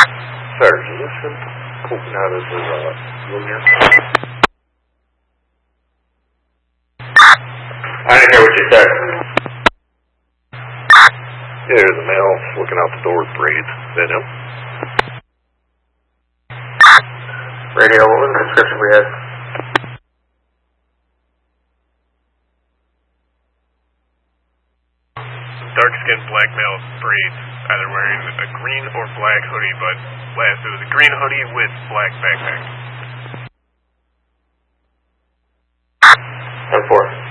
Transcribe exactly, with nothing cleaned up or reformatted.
Sergeant, listen. Poking out of the uh, room here. I didn't hear what you said. Yeah, there's a male looking out the door with braids. Is that him? Radio, what was the description we had? Dark-skinned black male, braids, either wearing a green or black hoodie, but last it was a green hoodie with black backpack. ten four.